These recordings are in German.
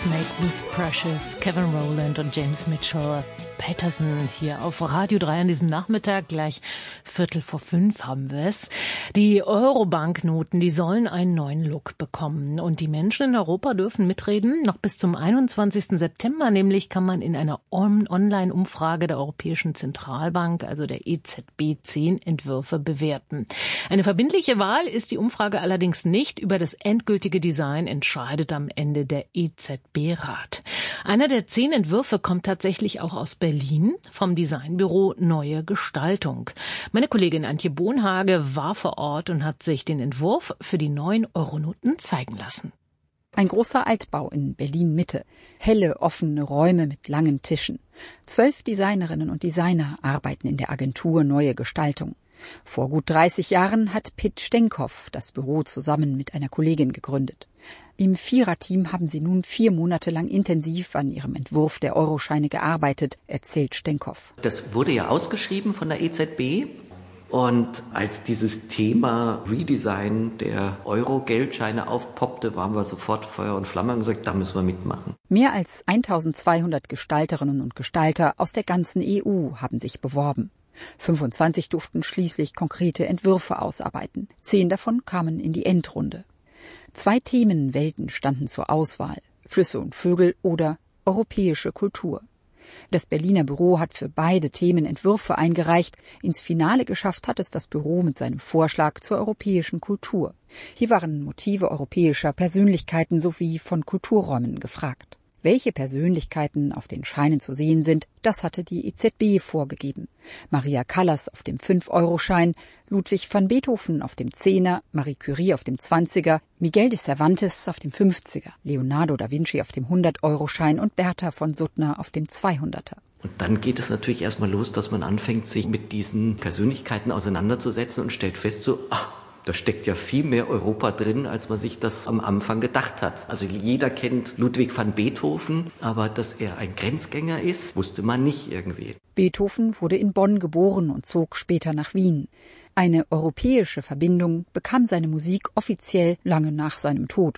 Let's Make With Precious, Kevin Rowland und James Mitchell Patterson hier auf Radio 3 an diesem Nachmittag. Gleich 4:45 haben wir es. Die Euro-Banknoten, die sollen einen neuen Look bekommen. Und die Menschen in Europa dürfen mitreden. Noch bis zum 21. September nämlich kann man in einer Online-Umfrage der Europäischen Zentralbank, also der EZB, 10 Entwürfe bewerten. Eine verbindliche Wahl ist die Umfrage allerdings nicht. Über das endgültige Design entscheidet am Ende der EZB-Rat. Einer der 10 Entwürfe kommt tatsächlich auch aus Berlin vom Designbüro Neue Gestaltung. Meine Kollegin Antje Bohnhage war vor Ort und hat sich den Entwurf für die neuen Euronoten zeigen lassen. Ein großer Altbau in Berlin-Mitte. Helle, offene Räume mit langen Tischen. 12 Designerinnen und Designer arbeiten in der Agentur Neue Gestaltung. Vor gut 30 Jahren hat Pitt Stenkopf das Büro zusammen mit einer Kollegin gegründet. Im Viererteam haben sie nun 4 Monate lang intensiv an ihrem Entwurf der Euroscheine gearbeitet, erzählt Stenkopf. Das wurde ja ausgeschrieben von der EZB. Und als dieses Thema Redesign der Euro-Geldscheine aufpoppte, waren wir sofort Feuer und Flamme und gesagt, da müssen wir mitmachen. Mehr als 1200 Gestalterinnen und Gestalter aus der ganzen EU haben sich beworben. 25 durften schließlich konkrete Entwürfe ausarbeiten. 10 davon kamen in die Endrunde. 2 Themenwelten standen zur Auswahl: Flüsse und Vögel oder europäische Kultur. Das Berliner Büro hat für beide Themen Entwürfe eingereicht. Ins Finale geschafft hat es das Büro mit seinem Vorschlag zur europäischen Kultur. Hier waren Motive europäischer Persönlichkeiten sowie von Kulturräumen gefragt. Welche Persönlichkeiten auf den Scheinen zu sehen sind, das hatte die EZB vorgegeben. Maria Callas auf dem 5-Euro-Schein, Ludwig van Beethoven auf dem 10er, Marie Curie auf dem 20er, Miguel de Cervantes auf dem 50er, Leonardo da Vinci auf dem 100-Euro-Schein und Bertha von Suttner auf dem 200er. Und dann geht es natürlich erstmal los, dass man anfängt, sich mit diesen Persönlichkeiten auseinanderzusetzen und stellt fest, so, da steckt ja viel mehr Europa drin, als man sich das am Anfang gedacht hat. Also jeder kennt Ludwig van Beethoven, aber dass er ein Grenzgänger ist, wusste man nicht irgendwie. Beethoven wurde in Bonn geboren und zog später nach Wien. Eine europäische Verbindung bekam seine Musik offiziell lange nach seinem Tod.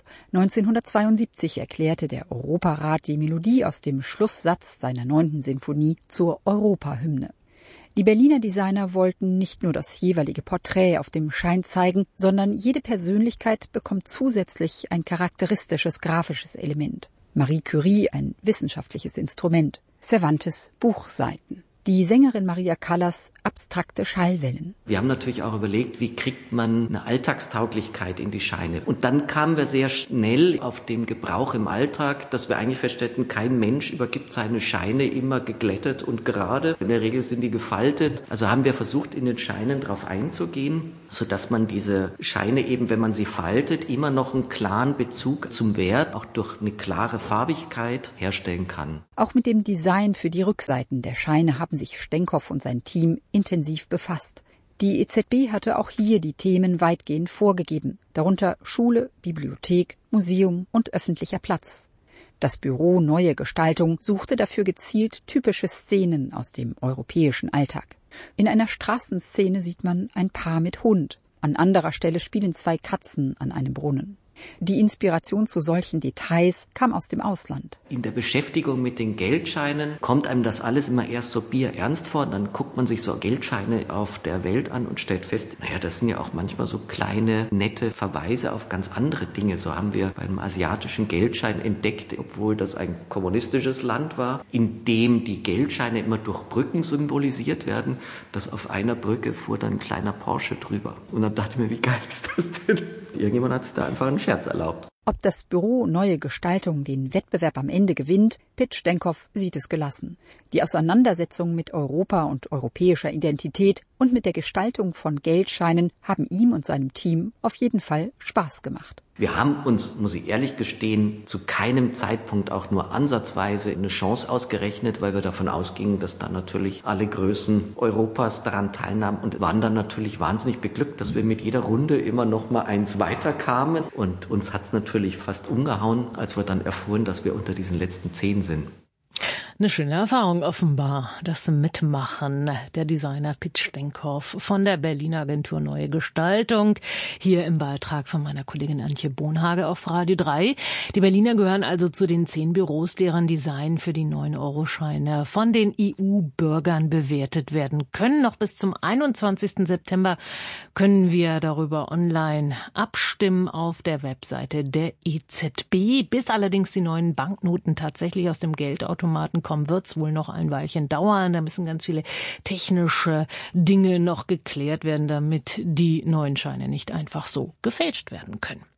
1972 erklärte der Europarat die Melodie aus dem Schlusssatz seiner 9. Sinfonie zur Europahymne. Die Berliner Designer wollten nicht nur das jeweilige Porträt auf dem Schein zeigen, sondern jede Persönlichkeit bekommt zusätzlich ein charakteristisches grafisches Element. Marie Curie ein wissenschaftliches Instrument, Cervantes Buchseiten. Die Sängerin Maria Callas abstrakte Schallwellen. Wir haben natürlich auch überlegt, wie kriegt man eine Alltagstauglichkeit in die Scheine. Und dann kamen wir sehr schnell auf den Gebrauch im Alltag, dass wir eigentlich feststellten, kein Mensch übergibt seine Scheine immer geglättet und gerade. In der Regel sind die gefaltet. Also haben wir versucht, in den Scheinen drauf einzugehen, sodass man diese Scheine eben, wenn man sie faltet, immer noch einen klaren Bezug zum Wert, auch durch eine klare Farbigkeit herstellen kann. Auch mit dem Design für die Rückseiten der Scheine haben sich Stenkopf und sein Team intensiv befasst. Die EZB hatte auch hier die Themen weitgehend vorgegeben, darunter Schule, Bibliothek, Museum und öffentlicher Platz. Das Büro Neue Gestaltung suchte dafür gezielt typische Szenen aus dem europäischen Alltag. In einer Straßenszene sieht man ein Paar mit Hund. An anderer Stelle spielen 2 Katzen an einem Brunnen. Die Inspiration zu solchen Details kam aus dem Ausland. In der Beschäftigung mit den Geldscheinen kommt einem das alles immer erst so bierernst vor. Dann guckt man sich so Geldscheine auf der Welt an und stellt fest, das sind ja auch manchmal so kleine, nette Verweise auf ganz andere Dinge. So haben wir beim asiatischen Geldschein entdeckt, obwohl das ein kommunistisches Land war, in dem die Geldscheine immer durch Brücken symbolisiert werden, dass auf einer Brücke fuhr dann ein kleiner Porsche drüber. Und dann dachte ich mir, wie geil ist das denn? Irgendjemand hat sich da einfach einen Scherz erlaubt. Ob das Büro Neue Gestaltung den Wettbewerb am Ende gewinnt, Pitt Stenkopf sieht es gelassen. Die Auseinandersetzung mit Europa und europäischer Identität und mit der Gestaltung von Geldscheinen haben ihm und seinem Team auf jeden Fall Spaß gemacht. Wir haben uns, muss ich ehrlich gestehen, zu keinem Zeitpunkt auch nur ansatzweise eine Chance ausgerechnet, weil wir davon ausgingen, dass da natürlich alle Größen Europas daran teilnahmen und waren dann natürlich wahnsinnig beglückt, dass wir mit jeder Runde immer noch mal eins weiterkamen. Und uns hat's natürlich fast umgehauen, als wir dann erfuhren, dass wir unter diesen letzten 10 sind. Eine schöne Erfahrung offenbar, das Mitmachen. Der Designer Piet Stenkhoff von der Berliner Agentur Neue Gestaltung. Hier im Beitrag von meiner Kollegin Antje Bonhage auf Radio 3. Die Berliner gehören also zu den 10 Büros, deren Design für die 9-Euro-Scheine von den EU-Bürgern bewertet werden können. Noch bis zum 21. September können wir darüber online abstimmen auf der Webseite der EZB. Bis allerdings die neuen Banknoten tatsächlich aus dem Geldautomaten kommen, wird es wohl noch ein Weilchen dauern. Da müssen ganz viele technische Dinge noch geklärt werden, damit die neuen Scheine nicht einfach so gefälscht werden können.